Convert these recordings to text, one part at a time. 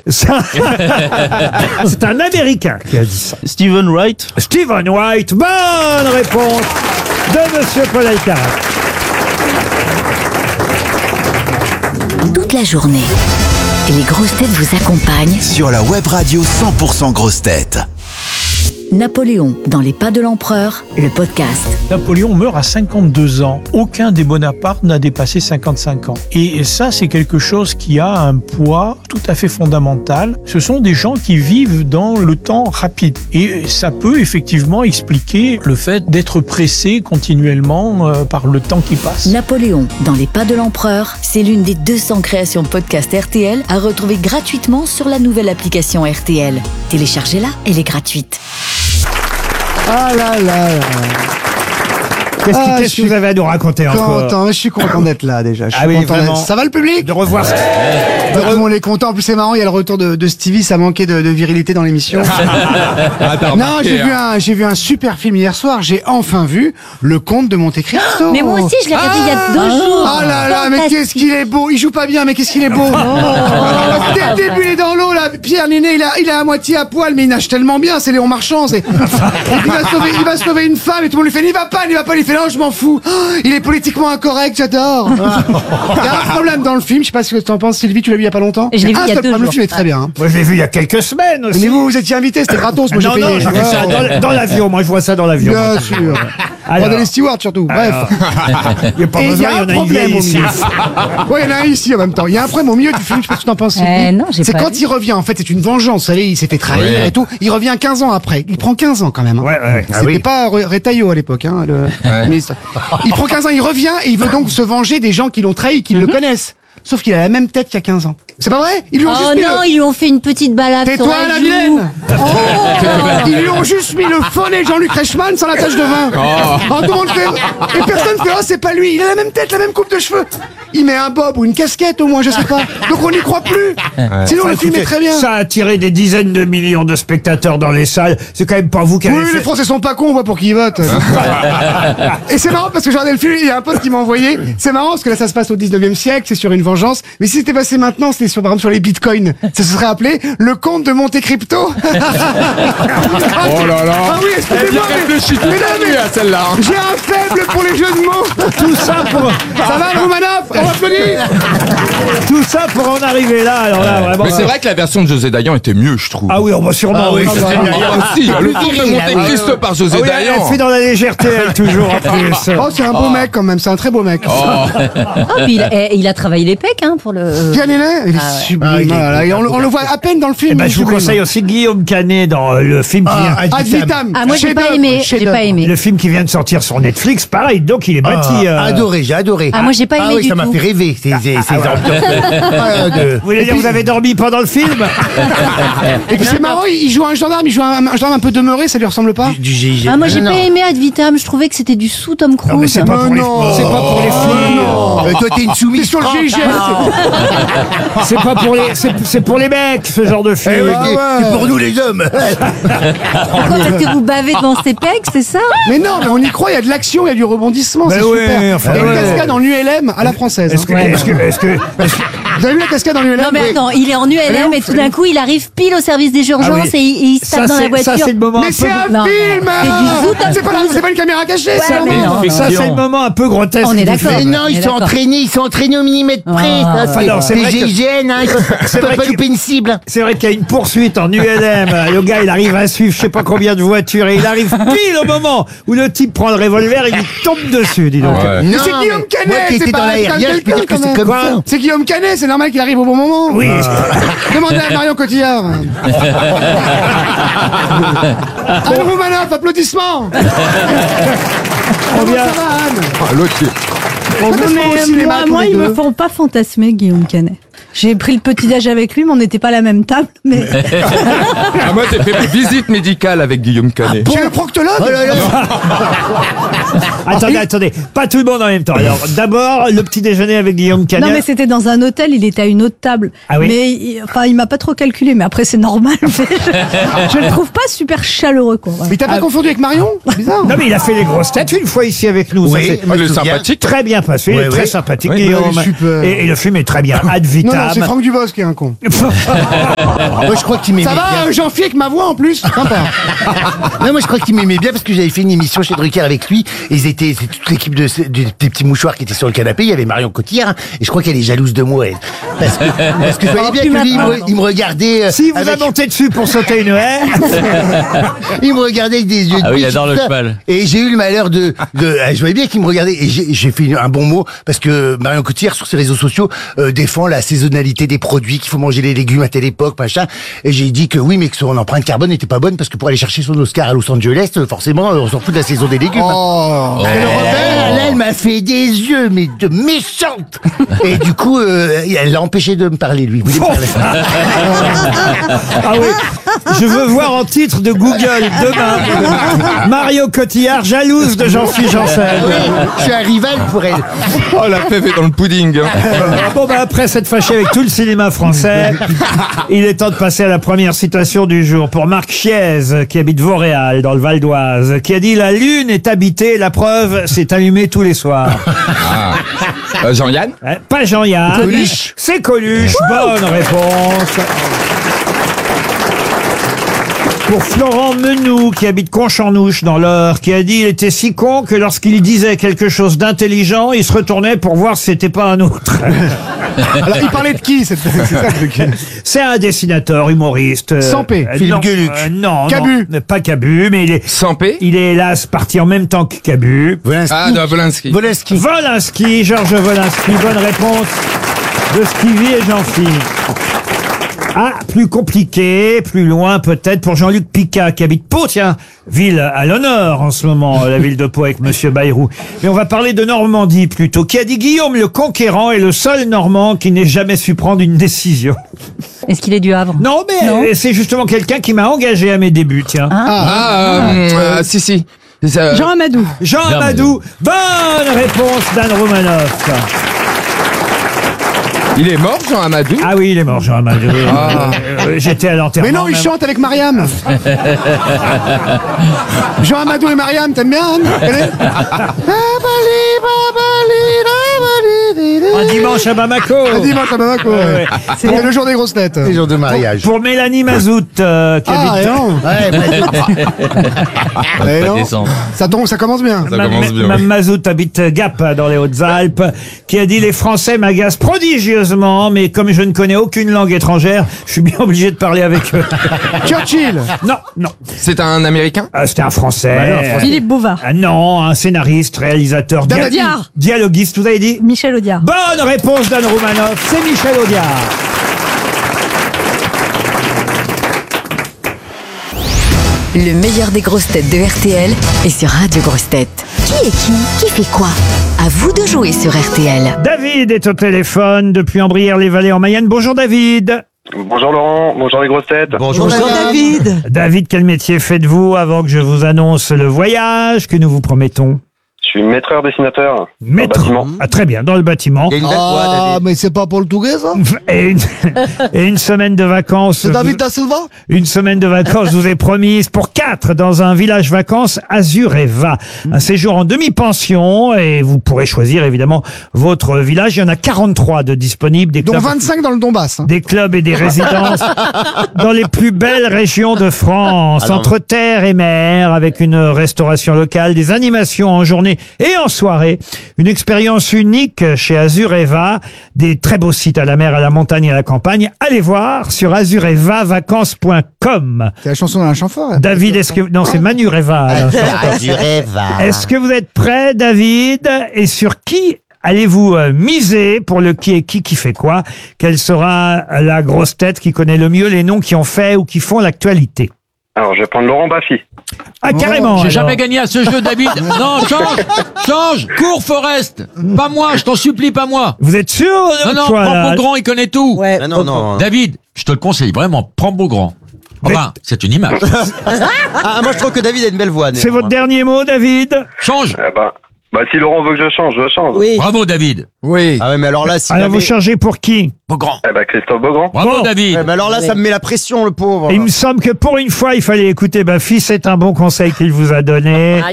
C'est un Américain qui a dit ça. Stephen Wright. Stephen Wright, bonne réponse de Monsieur Paul Alcarat. Toute la journée, les grosses têtes vous accompagnent Sur la web radio 100% grosses têtes. Napoléon dans les pas de l'empereur, le podcast. Napoléon meurt à 52 ans. Aucun des Bonaparte n'a dépassé 55 ans. Et ça, c'est quelque chose qui a un poids tout à fait fondamental. Ce sont des gens qui vivent dans le temps rapide. Et ça peut effectivement expliquer le fait d'être pressé continuellement par le temps qui passe. Napoléon dans les pas de l'empereur, c'est l'une des 200 créations podcast RTL à retrouver gratuitement sur la nouvelle application RTL. Téléchargez-la, elle est gratuite. Ah là là là. Qu'est-ce que vous avez à nous raconter encore? Je suis content d'être là déjà. Je suis oui, content vraiment. d'être... Ça va le public? De revoir ça. Tout le monde est content. En plus, c'est marrant, il y a le retour de Stevie, ça manquait de virilité dans l'émission. Non, j'ai vu un super film hier soir. J'ai enfin vu Le Comte de Monte-Cristo. Mais moi aussi, je l'ai regardé il y a 2 jours. Oh là là, mais qu'est-ce qu'il est beau. Il joue pas bien, mais qu'est-ce qu'il est beau. Dès le début, il est dans l'eau, là. Pierre Ninet, il est à moitié à poil, mais il nage tellement bien. C'est Léon Marchand. Et il va sauver une femme et tout le monde lui fait, il va pas. Il fait, non, je m'en fous. Oh, il est politiquement incorrect, j'adore. Il y a un problème dans le film. Je sais pas ce que t'en penses, Sylvie. Tu l'as vu il y a pas longtemps? Je l'ai vu il y a 2 jours. Le film est très bien. Moi, je l'ai vu il y a quelques semaines aussi. Mais vous étiez invité, c'était gratos. Moi, j'ai payé. Non, j'ai fait ça dans l'avion. Moi, je vois ça dans l'avion. Bien sûr. Regardez les stewards surtout. Bref. Il n'y a pas besoin, il y en a une vieille ici. Oui, il y en a un ici en même temps. Il y a un problème au milieu du film, je sais pas ce que t'en penses. Non, j'ai c'est pas quand vu. il revient, en fait, c'est une vengeance. Vous savez, il s'est fait trahir et tout. Il revient 15 ans après. Il prend 15 ans quand même. Hein. Ouais. C'était pas Retailleau à l'époque, hein, le ministre. Il prend 15 ans, il revient et il veut donc se venger des gens qui l'ont trahi, qui le connaissent. Sauf qu'il a la même tête qu'il y a 15 ans. C'est pas vrai? Ils lui ont juste mis Ils lui ont fait une petite balade. Tais-toi, sur la joue. vilaine! Ils lui ont juste mis le fauné Jean-Luc Reichmann sans la tache de vin. Tout le monde fait... Et personne fait, oh, c'est pas lui. Il a la même tête, la même coupe de cheveux. Il met un bob ou une casquette au moins, je sais pas. Donc on n'y croit plus. Sinon, le film est très bien. Ça a attiré des dizaines de millions de spectateurs dans les salles. C'est quand même pas vous qui avez Oui, fait... les Français sont pas cons, on voit pour qui ils votent. Et c'est marrant parce que j'ai regardé le film, il y a un pote qui m'a envoyé. C'est marrant parce que là, ça se passe au 19e siècle, c'est sur une vengeance. Mais si c'était passé maintenant, c'était sur, par exemple, sur les bitcoins. Ça se serait appelé Le Comte de Monte-Cristo. Oh là là. Ah oui, excusez-moi. Mais à celle-là. j'ai un faible pour les jeux de mots. Tout ça pour... Ça va, Roumanoff? On applaudit. Tout ça pour en arriver là. Alors là, vraiment... Mais c'est vrai que la version de José Dayan était mieux, je trouve. Ah oui, on va sûrement... oui. Aussi, le Comte de Monte-Cristo par José Oui, elle Dayan. fait dans la légèreté, elle, toujours, en plus. Oh, c'est un beau mec quand même, c'est un très beau mec. Puis il a travaillé les pecs pour le... Pierre Ninet, il est sublime. Voilà, et on le voit à peine dans le film. Eh ben, il est je vous sublime. conseille aussi Guillaume Canet dans le film qui vient... Ad vitam. Ah, moi, j'ai pas Chef-d'œuvre, aimé. J'ai chef-d'œuvre. pas aimé. Le film qui vient de sortir sur Netflix, pareil, donc il est bâti... J'ai adoré. Ah, moi, j'ai pas aimé oui, du ça m'a tout. fait rêver. Ces Vous voulez dire que vous avez dormi pendant le film? Et puis c'est marrant, il joue un gendarme, un gendarme un peu demeuré, ça lui ressemble pas? Ah, moi, j'ai pas aimé Ad Vitam. Je trouvais que c'était du sous Tom Cruise. Non, mais c'est pas pour les... C'est pas pour les filles. Toi, t'es une soumise. Sur le GIGN. C'est pas pour les... C'est pour les mecs, ce genre de film. C'est pour nous les hommes. Pourquoi? Parce que vous bavez devant ses pecs, c'est ça? Mais non, mais on y croit, il y a de l'action, il y a du rebondissement, c'est ouais, super. enfin, il y a une ouais. cascade en ULM à la française. Est-ce que... Vous avez vu la cascade en ULM? Non, mais attends, il est en ULM et tout d'un coup, il arrive pile au service des urgences Ah oui. et il se tape dans la voiture. Ça, c'est le moment Mais un c'est peu... un film! C'est du zoo Tom C'est pas une caméra cachée, ça! mais non. Ça, c'est le moment un peu grotesque. On est du d'accord. film. Mais non, ils sont entraînés au millimètre près. Ah, Ça, alors, c'est c'est vrai que- GIGN, hein, ils c'est peuvent vrai pas que- louper une cible. C'est vrai qu'il y a une poursuite en ULM. Le gars, il arrive à suivre je sais pas combien de voitures et il arrive pile au moment où le type prend le revolver et il lui tombe dessus, dis donc. Ouais. Mais Non, c'est Guillaume mais Canet, moi qui c'est étais pas dans un l'aérien, je peux dire que quelqu'un, c'est quand comme même. ça. C'est Guillaume Canet, c'est normal qu'il arrive au bon moment. Oui. Demandez à Marion Cotillard. Anne Roumanoff, applaudissements. Comment ça va, Anne? L'autre, On se voit au cinéma tous moi, les ils deux. me font pas fantasmer, Guillaume Canet. J'ai pris le petit-déj avec lui, mais on n'était pas à la même table. Mais ah, moi, j'ai fait visite médicale avec Guillaume Canet. Chez le proctologue? Oh là là. Attendez, pas tout le monde en même temps. Alors, d'abord, le petit déjeuner avec Guillaume Canet. non, mais c'était dans un hôtel, il était à une autre table. Ah oui. Mais il m'a pas trop calculé, mais après c'est normal. Je le trouve pas super chaleureux, quoi. Voilà. Mais t'as pas confondu avec Marion? C'est bizarre. Non, mais il a fait les grosses têtes une fois ici avec nous. Ça Oui, s'est moi, Il je est me souviens. sympathique. très bien passé, il est Oui, très oui. sympathique, Oui, Guillaume. oui, super. Et le film est très bien. Ad vitam. Non, Tam. c'est Franck Dubosc qui est un con. Moi, je crois qu'il m'aimait Ça va, bien. Jean-Philippe avec ma voix en plus. Sympa. Non, moi, je crois qu'il m'aimait bien parce que j'avais fait une émission chez Drucker avec lui. Et c'est toute l'équipe des petits mouchoirs qui étaient sur le canapé. Il y avait Marion Cotillard. Et je crois qu'elle est jalouse de moi, elle. Parce que je voyais bien que lui, il me regardait. Si vous a monté dessus pour sauter une haie. Il me regardait avec des yeux de Ah oui, il biche, adore tout le ça. cheval. Et j'ai eu le malheur je voyais bien qu'il me regardait. Et j'ai fait un bon mot parce que Marion Cotillard, sur ses réseaux sociaux, défend la saisonnalité des produits, qu'il faut manger les légumes à telle époque, machin. Et j'ai dit que oui, mais que son empreinte carbone n'était pas bonne parce que pour aller chercher son Oscar à Los Angeles, forcément, on s'en fout de la saison des légumes. Oh. Là, elle m'a fait des yeux, mais de méchante. Et du coup, elle l'a empêché de me parler, lui. Il voulait me parler. Ah oui. Je veux voir en titre de Google demain Mario Cotillard jalouse de Jean-Philippe Janssen. Je suis un rival pour elle. Oh, la fève est dans le pudding. Hein. Bon, bah, après s'être fâché avec tout le cinéma français, il est temps de passer à la première citation du jour pour Marc Chiez, qui habite Vauréal, dans le Val d'Oise, qui a dit « La lune est habitée, la preuve, c'est allumé tous les soirs. » Jean-Yann. Pas Jean-Yann. Coluche. C'est Coluche. Bonne réponse. Pour Florent Menou, qui habite Concharnouche dans l'Eure, qui a dit « Il était si con que lorsqu'il disait quelque chose d'intelligent, il se retournait pour voir si c'était pas un autre. » Alors, il parlait de qui, c'est ça le truc. C'est un dessinateur, humoriste. Sampé. Philippe Gueluc. Non, Cabu. non, pas Cabu, mais Sans paix. il est hélas parti en même temps que Cabu. Ah, de Volinsky. Volinsky. Volinsky, Georges Volinsky, bonne réponse de Stevie et Jean-Philippe. Ah, plus compliqué, plus loin peut-être pour Jean-Luc Picard qui habite Pau, tiens, ville à l'honneur en ce moment, la ville de Pau avec Monsieur Bayrou. Mais on va parler de Normandie plutôt, qui a dit Guillaume le Conquérant est le seul Normand qui n'ait jamais su prendre une décision. Est-ce qu'il est du Havre? Non, mais c'est justement quelqu'un qui m'a engagé à mes débuts, tiens. Si. Jean Amadou. Jean Amadou, bonne réponse d'Anne Romanoff. Il est mort, Jean Amadou? Ah oui, il est mort, Jean Amadou. J'étais à l'enterrement. Mais non, il même. chante avec Mariam. Jean Amadou et Mariam, t'aimes bien, Anne? Un dimanche à Bamako. Un dimanche à Bamako. Ouais. C'est le jour des grosses têtes. Les jours de mariage. Pour Mélanie Mazout, qui habite... non. Ouais, Non. Descendre. Ça commence bien. Ça commence bien, Mme oui. Mazout habite Gap, dans les Hautes-Alpes, qui a dit « Les Français m'agacent prodigieusement, mais comme je ne connais aucune langue étrangère, je suis bien obligé de parler avec eux. Churchill. » Non. C'est un Américain? C'était un Français. Philippe Bouvard. Non, un scénariste, réalisateur, Audiard. dialoguiste, vous avez dit? Michel Audiard. Bonne réponse d'Anne Romanoff, c'est Michel Audiard. Le meilleur des grosses têtes de RTL est sur Radio Grosses Têtes. Qui est qui fait quoi? À vous de jouer sur RTL. David est au téléphone depuis Ambrières-les-Vallées en Mayenne. Bonjour David. Bonjour Laurent, bonjour les grosses têtes. Bonjour, David. David, quel métier faites-vous avant que je vous annonce le voyage que nous vous promettons? Je suis maîtreur dessinateur. Maître. Bâtiment. Ah, très bien, dans le bâtiment. Il y a une belle voix, David. mais c'est pas pour le Touguet, ça? Et une semaine de vacances. Da Silva? Une semaine de vacances, je vous ai promise, pour 4 dans un village vacances Azureva. Un séjour en demi-pension et vous pourrez choisir évidemment votre village. Il y en a 43 de disponibles. Des Donc clubs, 25 dans le Donbass. des clubs et des résidences dans les plus belles régions de France, entre terre et mer, avec une restauration locale, des animations en journée et en soirée. Une expérience unique chez Azureva, des très beaux sites à la mer, à la montagne et à la campagne. Allez voir sur azurevavacances.com. C'est la chanson d'un chant fort. David, est-ce que... Non, c'est Manureva. alors. Est-ce que vous êtes prêt, David? Et sur qui allez-vous miser pour le qui est qui fait quoi? Quelle sera la grosse tête qui connaît le mieux les noms qui ont fait ou qui font l'actualité? Alors je vais prendre Laurent Baffy. Ah, carrément. J'ai alors. jamais gagné à ce jeu, David. Non, change. Cours, Forest. Pas moi, je t'en supplie, pas moi. Vous êtes sûr? Non, toi, prends là Beaugrand, il connaît tout. Non. David, je te le conseille vraiment, prends Beaugrand. Enfin, c'est une image. Moi, je trouve que David a une belle voix. C'est votre dernier mot, David? Change. Bah si Laurent veut que je change, je change. Bravo, David. Oui. Ah ouais, mais alors là, si Alors vous changez pour qui? Beaugrand. Christophe Beaugrand. Bravo, Bon. David. mais alors là, ça me met la pression, le pauvre. Il me semble que pour une fois, il fallait écouter Baffy. C'est un bon conseil qu'il vous a donné.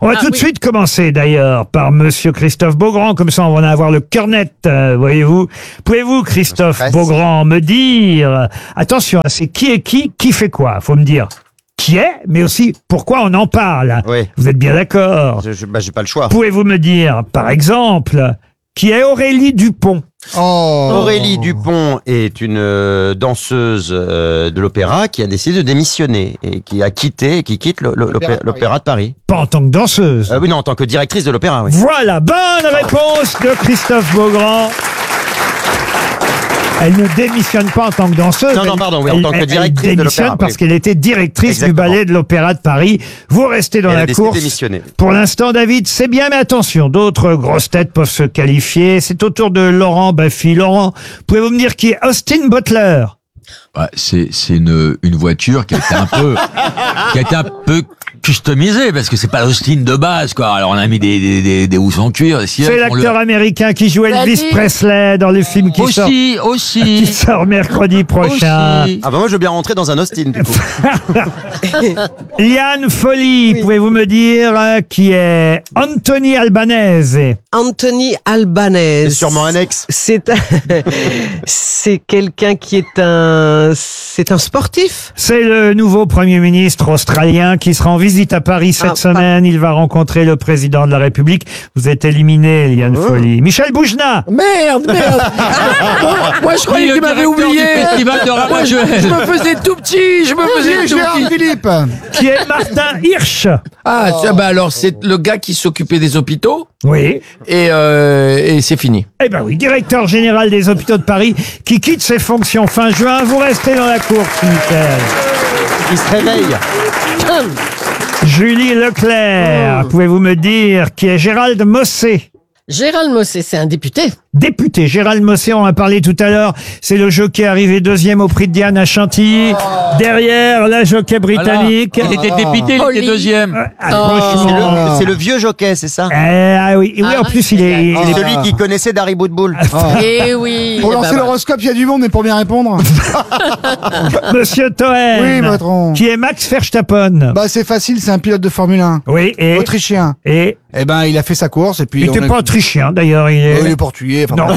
On va tout de suite commencer d'ailleurs par Monsieur Christophe Beaugrand, comme ça on va en avoir le cœur net, voyez-vous. Pouvez-vous, Christophe Beaugrand, me dire, attention, c'est qui est qui fait quoi, faut me dire qui est, mais aussi pourquoi on en parle. Oui. Vous êtes bien d'accord? J'ai pas le choix. Pouvez-vous me dire, par exemple, qui est Aurélie Dupont? Aurélie Dupont est une danseuse de l'opéra qui a décidé de démissionner et qui quitte l'opéra de Paris. Pas en tant que danseuse. Oui, non, en tant que directrice de l'opéra, oui. Voilà, bonne réponse de Christophe Beaugrand. Elle ne démissionne pas en tant que danseuse. Non, pardon, oui, en tant que directrice elle de démissionne l'opéra. parce qu'elle était directrice Exactement. du ballet de l'Opéra de Paris. Vous restez dans Elle a la décidé de course. démissionner. Pour l'instant, David, c'est bien, mais attention, d'autres grosses têtes peuvent se qualifier. C'est au tour de Laurent Baffy. Laurent, pouvez-vous me dire qui est Austin Butler? C'est une voiture qui a été un peu customisée parce que c'est pas l'Austin de base, quoi. Alors on a mis des housses en cuir. C'est l'acteur américain qui joue Elvis Presley dans le film qui sort mercredi prochain. Ah bah moi je veux bien rentrer dans un Austin du coup. Liane Folly, pouvez-vous me dire qui est Anthony Albanese? Anthony Albanese. C'est sûrement un ex. C'est quelqu'un qui est c'est un sportif. C'est le nouveau Premier ministre australien qui sera en visite à Paris cette semaine. Il va rencontrer le président de la République. Vous êtes éliminé, Liane Folly. Michel Boujna. Merde. Moi, je croyais qu'il m'avait oublié. Je me faisais tout petit. Philippe. Qui est Martin Hirsch. Ah, alors c'est le gars qui s'occupait des hôpitaux. Oui. Et c'est fini. Eh ben oui, directeur général des hôpitaux de Paris qui quitte ses fonctions fin juin. Vous restez dans la course, Michel. Il se réveille. Julie Leclerc, pouvez-vous me dire qui est Gérald Mossé? Gérald Mossé, c'est un député. Député, Gérald Mossé, on en a parlé tout à l'heure. C'est le jockey arrivé deuxième au prix de Diane à Chantilly. Derrière, la jockey britannique. Il était député, il était deuxième. C'est le vieux jockey, c'est ça? Ah oui, en plus il est... Celui qui connaissait Dari Boudboul. Eh oui. Pour lancer l'horoscope, il y a du monde, mais pour bien répondre. Monsieur Toen. Oui, patron. Qui est Max Verstappen. Bah, c'est facile, c'est un pilote de Formule 1. Oui, et... Autrichien. Et... Eh ben, il a fait sa course et puis... Il n'était pas autrichien, d'ailleurs. Il est portugais. Enfin,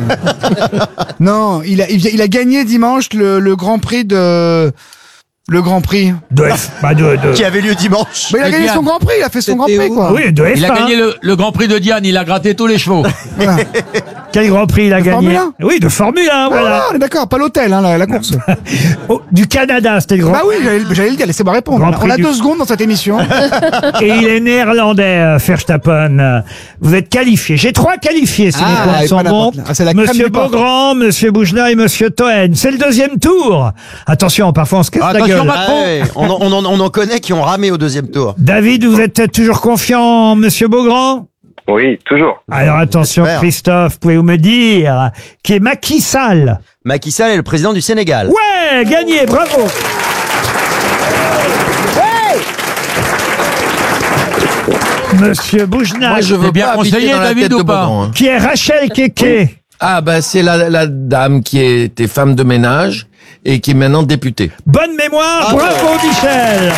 non, il a gagné dimanche le Grand Prix de... Le Grand Prix. Qui avait lieu dimanche. Mais il a gagné son Grand Prix, il a fait son Grand Prix, quoi. Oui, de F1. Il a gagné le Grand Prix de Diane, il a gratté tous les chevaux. Voilà. Quel Grand Prix il a gagné? Formule 1. Oui, de Formule 1, voilà. On est d'accord, pas l'hôtel, hein, la course. Du Canada, c'était le Grand Prix. Bah oui, j'allais le dire, laissez-moi répondre. On a 2 secondes dans cette émission. Et il est néerlandais, Verstappen. Vous êtes qualifiés. J'ai 3 qualifiés, si mes comptes sont bons. Monsieur Beaugrand, Monsieur Boujna et Monsieur Toen. C'est le deuxième tour. Attention, parfois on se casse la gueule. On en connaît qui ont ramé au deuxième tour. David, vous êtes toujours confiant, Monsieur Beaugrand? Oui, toujours. Alors attention, Christophe, pouvez-vous me dire qui est Macky Sall? Macky Sall est le président du Sénégal. Ouais, gagné, bravo. Monsieur Boujna. Moi, je veux bien conseiller David ou pas? Qui est Rachel Keke? Ah, c'est la dame qui était femme de ménage et qui est maintenant députée. Bonne mémoire, bravo Michel.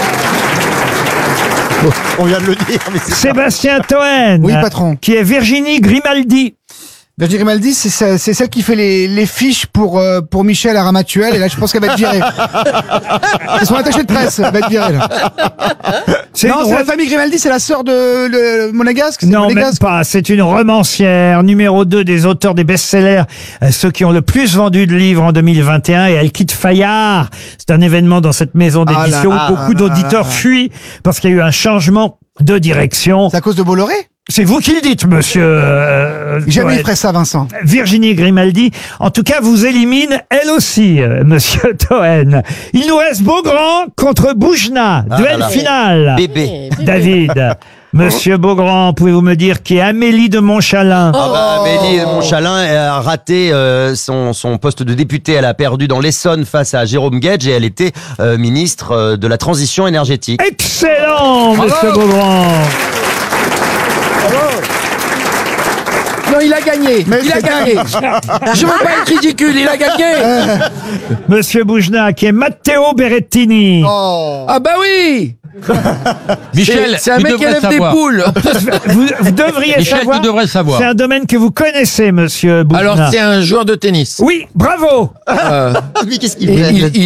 On vient de le dire, mais c'est Sébastien Toen. Oui, patron. Qui est Virginie Grimaldi. Virginie Grimaldi, c'est celle qui fait les fiches pour Michel à Ramatuel, et là je pense qu'elle va être virée. C'est son attaché de presse, elle va être virée là. C'est la famille Grimaldi, c'est la sœur de Monégasque? Non, même pas. C'est une romancière, numéro 2 des auteurs des best-sellers, ceux qui ont le plus vendu de livres en 2021, et elle quitte Fayard. C'est un événement dans cette maison d'édition où beaucoup d'auditeurs fuient parce qu'il y a eu un changement de direction. C'est à cause de Bolloré? C'est vous qui le dites, monsieur. Jamais il ferait ça, Vincent. Virginie Grimaldi, en tout cas, vous élimine elle aussi, monsieur Toen. Il nous reste Beaugrand contre Boujna. Duel final. Bébé. David. Monsieur Beaugrand, pouvez-vous me dire qui est Amélie de Montchalin? Amélie de Montchalin a raté son poste de députée. Elle a perdu dans l'Essonne face à Jérôme Guedj et elle était ministre de la transition énergétique. Excellent, monsieur Beaugrand. Non, il a gagné. Il a gagné. Je veux pas être ridicule, il a gagné. Monsieur Boujna, qui est Matteo Berrettini. Ah bah oui. Michel, c'est un tu mec qui devrais élève des savoir. poules. Vous devriez Michel, savoir. tu devrais savoir. C'est un domaine que vous connaissez, monsieur Boujna. Alors c'est un joueur de tennis. Oui, bravo. Mais qu'est-ce qu'il Et fait il